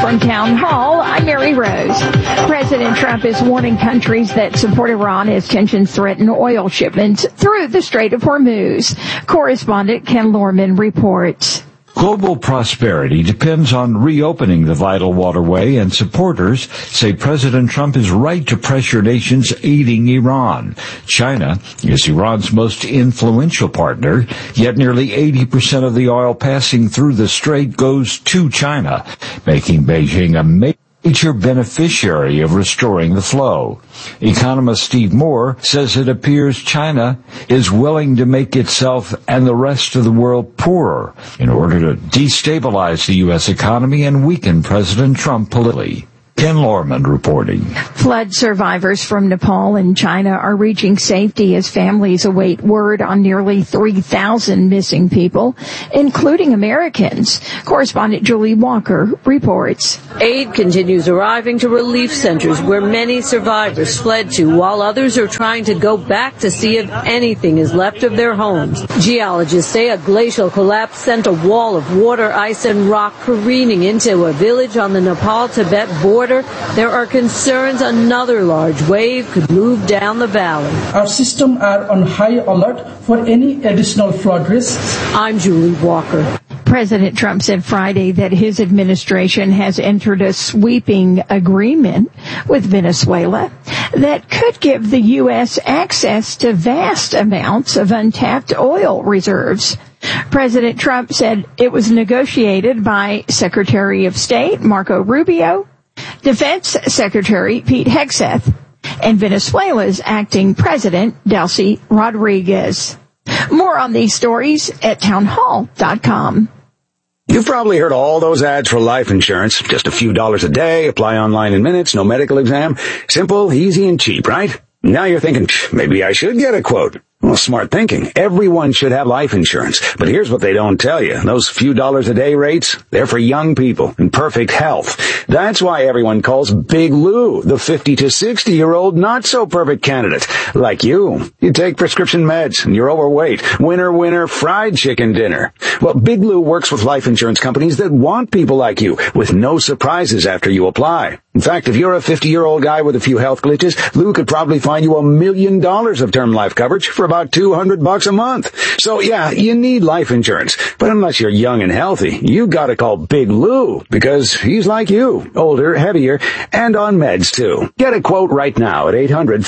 from Town Hall, I'm Mary Rose. President Trump is warning countries that support Iran as tensions threaten oil shipments through the Strait of Hormuz. Correspondent Ken Lorman reports. Global prosperity depends on reopening the vital waterway, and supporters say President Trump is right to pressure nations aiding Iran. China is Iran's most influential partner, yet nearly 80% of the oil passing through the strait goes to China, making Beijing a major beneficiary of restoring the flow. Economist Steve Moore says it appears China is willing to make itself and the rest of the world poorer in order to destabilize the U.S. economy and weaken President Trump politically. Ken Lorman reporting. Flood survivors from Nepal and China are reaching safety as families await word on nearly 3,000 missing people, including Americans. Correspondent Julie Walker reports. Aid continues arriving to relief centers where many survivors fled to, while others are trying to go back to see if anything is left of their homes. Geologists say a glacial collapse sent a wall of water, ice, and rock careening into a village on the Nepal-Tibet border. There are concerns another large wave could move down the valley. Our systems are on high alert for any additional flood risks. I'm Julie Walker. President Trump said Friday that his administration has entered a sweeping agreement with Venezuela that could give the U.S. access to vast amounts of untapped oil reserves. President Trump said it was negotiated by Secretary of State Marco Rubio, Defense Secretary Pete Hegseth, and Venezuela's acting president, Delcy Rodriguez. More on these stories at townhall.com. You've probably heard all those ads for life insurance. Just a few dollars a day, apply online in minutes, no medical exam. Simple, easy, and cheap, right? Now you're thinking, maybe I should get a quote. Well, smart thinking. Everyone should have life insurance. But here's what they don't tell you. Those few dollars a day rates, they're for young people in perfect health. That's why everyone calls Big Lou the 50 to 60-year-old not-so-perfect candidate. Like you. You take prescription meds and you're overweight. Winner, winner, fried chicken dinner. Well, Big Lou works with life insurance companies that want people like you with no surprises after you apply. In fact, if you're a 50-year-old guy with a few health glitches, Lou could probably find you $1 million of term life coverage for about $200 a month. So yeah, you need life insurance. But unless you're young and healthy, you gotta call Big Lou because he's like you, older, heavier, and on meds too. Get a quote right now at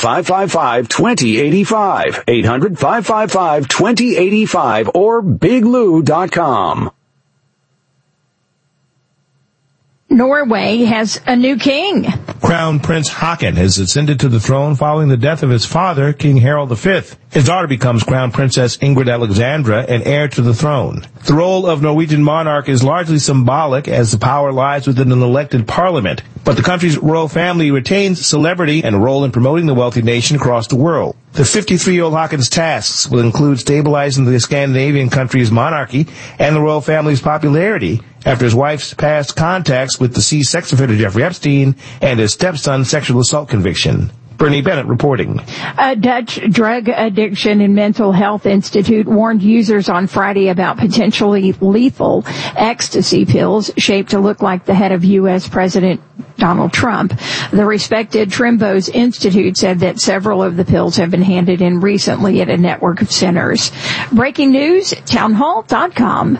800-555-2085. 800-555-2085 or biglou.com. Norway has a new king. Crown Prince Haakon has ascended to the throne following the death of his father, King Harald V. His daughter becomes Crown Princess Ingrid Alexandra and heir to the throne. The role of Norwegian monarch is largely symbolic as the power lies within an elected parliament. But the country's royal family retains celebrity and a role in promoting the wealthy nation across the world. The 53-year-old Haakon's tasks will include stabilizing the Scandinavian country's monarchy and the royal family's popularity after his wife's past contacts with deceased sex offender Jeffrey Epstein and his stepson's sexual assault conviction. Bernie Bennett reporting. A Dutch drug addiction and mental health institute warned users on Friday about potentially lethal ecstasy pills shaped to look like the head of U.S. President Donald Trump. The respected Trimbos Institute said that several of the pills have been handed in recently at a network of centers. Breaking news, townhall.com.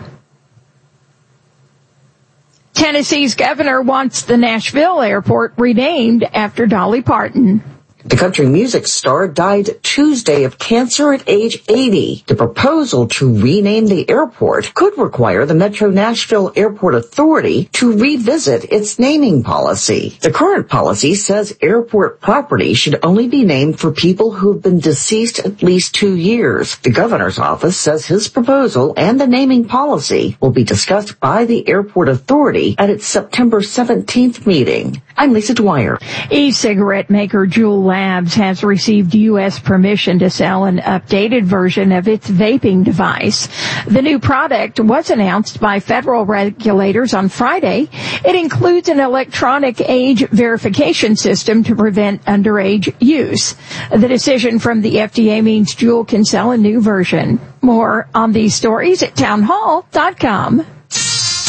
Tennessee's governor wants the Nashville airport renamed after Dolly Parton. The country music star died Tuesday of cancer at age 80. The proposal to rename the airport could require the Metro Nashville Airport Authority to revisit its naming policy. The current policy says airport property should only be named for people who have been deceased at least 2 years. The governor's office says his proposal and the naming policy will be discussed by the airport authority at its September 17th meeting. I'm Lisa Dwyer. E-cigarette maker Juul Labs has received U.S. permission to sell an updated version of its vaping device. The new product was announced by federal regulators on Friday. It includes an electronic age verification system to prevent underage use. The decision from the FDA means Juul can sell a new version. More on these stories at townhall.com. For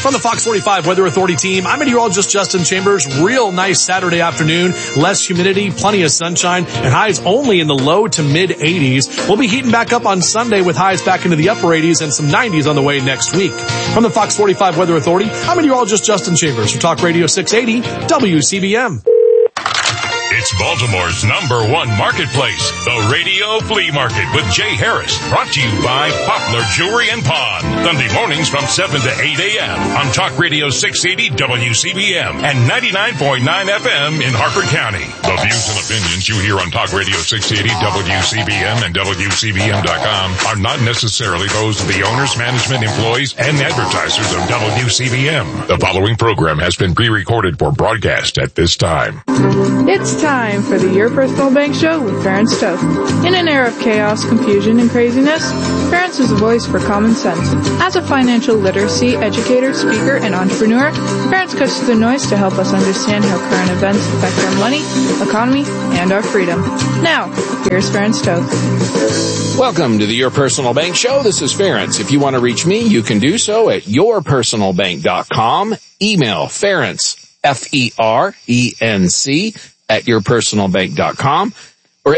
From the Fox 45 Weather Authority team, I'm meteorologist Justin Chambers. Real nice Saturday afternoon. Less humidity, plenty of sunshine, and highs only in the low to mid 80s. We'll be heating back up on Sunday with highs back into the upper 80s and some 90s on the way next week. From the Fox 45 Weather Authority, I'm meteorologist Justin Chambers for Talk Radio 680 WCBM. It's Baltimore's #1 marketplace, the Radio Flea Market with Jay Harris. Brought to you by Poplar Jewelry and Pawn. Sunday mornings from 7 to 8 a.m. on Talk Radio 680 WCBM and 99.9 FM in Harford County. The views and opinions you hear on Talk Radio 680 WCBM and WCBM.com are not necessarily those of the owners, management, employees, and advertisers of WCBM. The following program has been pre-recorded for broadcast at this time. It's time for the Your Personal Bank Show with Ferenc Toth. In an era of chaos, confusion, and craziness, Ferenc is a voice for common sense. As a financial literacy educator, speaker, and entrepreneur, Ferenc cuts through the noise to help us understand how current events affect our money, economy, and our freedom. Now, here's Ferenc Toth. Welcome to the Your Personal Bank Show. This is Ferenc. If you want to reach me, you can do so at yourpersonalbank.com. Email Ferenc, F-E-R-E-N-C, at yourpersonalbank.com or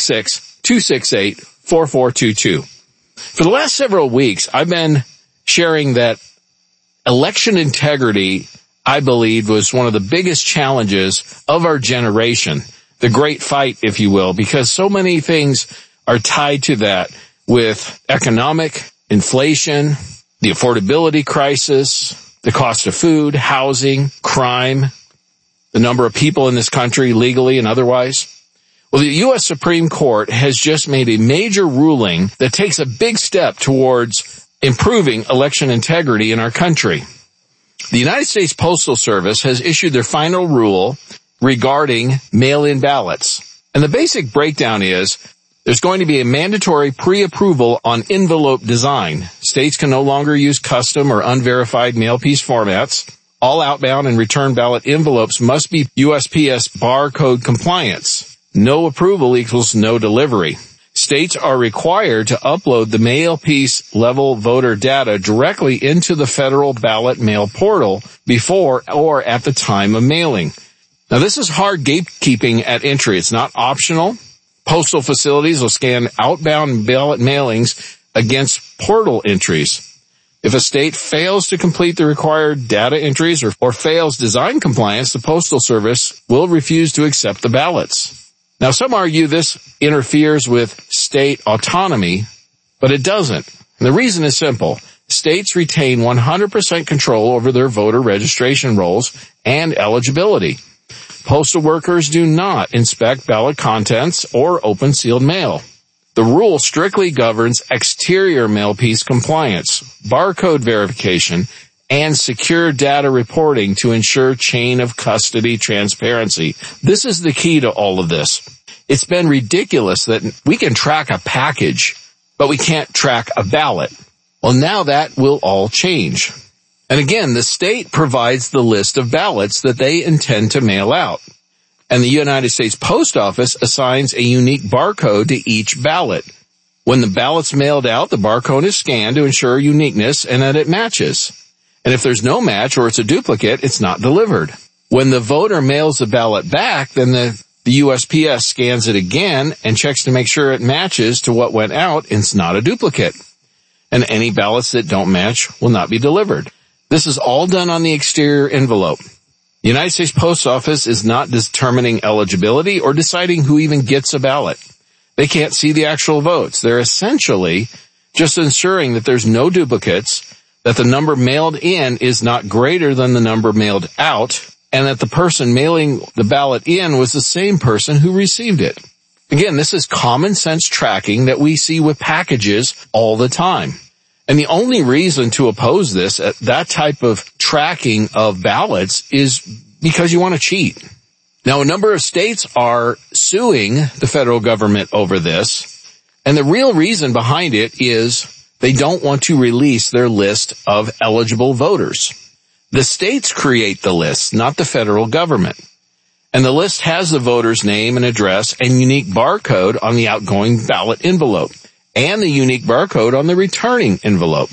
866-268-4422. For the last several weeks, I've been sharing that election integrity, I believe, was one of the biggest challenges of our generation, the great fight, if you will, because so many things are tied to that with economic inflation, the affordability crisis, the cost of food, housing, crime, the number of people in this country legally and otherwise. Well, the U.S. Supreme Court has just made a major ruling that takes a big step towards improving election integrity in our country. The United States Postal Service has issued their final rule regarding mail-in ballots. And the basic breakdown is there's going to be a mandatory pre-approval on envelope design. States can no longer use custom or unverified mail piece formats. All outbound and return ballot envelopes must be USPS barcode compliance. No approval equals no delivery. States are required to upload the mail piece level voter data directly into the federal ballot mail portal before or at the time of mailing. Now, this is hard gatekeeping at entry. It's not optional. Postal facilities will scan outbound ballot mailings against portal entries. If a state fails to complete the required data entries or fails design compliance, the Postal Service will refuse to accept the ballots. Now, some argue this interferes with state autonomy, but it doesn't. And the reason is simple. States retain 100% control over their voter registration rolls and eligibility. Postal workers do not inspect ballot contents or open sealed mail. The rule strictly governs exterior mail piece compliance, barcode verification, and secure data reporting to ensure chain of custody transparency. This is the key to all of this. It's been ridiculous that we can track a package, but we can't track a ballot. Well, now that will all change. And again, the state provides the list of ballots that they intend to mail out. And the United States Post Office assigns a unique barcode to each ballot. When the ballot's mailed out, the barcode is scanned to ensure uniqueness and that it matches. And if there's no match or it's a duplicate, it's not delivered. When the voter mails the ballot back, then the USPS scans it again and checks to make sure it matches to what went out and it's not a duplicate. And any ballots that don't match will not be delivered. This is all done on the exterior envelope. The United States Post Office is not determining eligibility or deciding who even gets a ballot. They can't see the actual votes. They're essentially just ensuring that there's no duplicates, that the number mailed in is not greater than the number mailed out, and that the person mailing the ballot in was the same person who received it. Again, this is common sense tracking that we see with packages all the time. And the only reason to oppose this, that type of tracking of ballots, is because you want to cheat. Now, a number of states are suing the federal government over this, and the real reason behind it is they don't want to release their list of eligible voters. The states create the list, not the federal government. And the list has the voter's name and address and unique barcode on the outgoing ballot envelope, and the unique barcode on the returning envelope.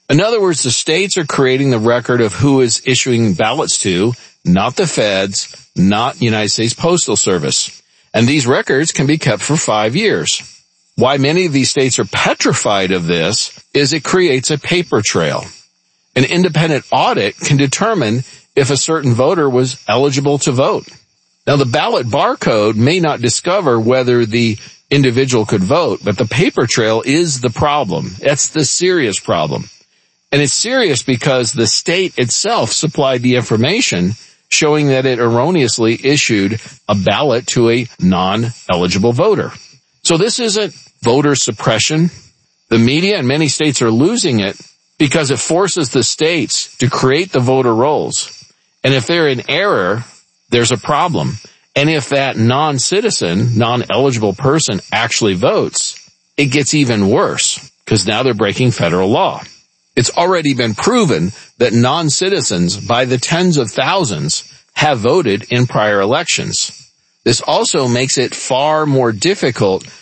In other words, the states are creating the record of who is issuing ballots to, not the feds, not United States Postal Service. And these records can be kept for 5 years. Why many of these states are petrified of this is it creates a paper trail. An independent audit can determine if a certain voter was eligible to vote. Now, the ballot barcode may not discover whether the individual could vote, but the paper trail is the problem. That's the serious problem. And it's serious because the state itself supplied the information showing that it erroneously issued a ballot to a non-eligible voter. So this isn't voter suppression. The media in many states are losing it because it forces the states to create the voter rolls. And if they're in error, there's a problem. And if that non-citizen, non-eligible person actually votes, it gets even worse because now they're breaking federal law. It's already been proven that non-citizens by the tens of thousands have voted in prior elections. This also makes it far more difficult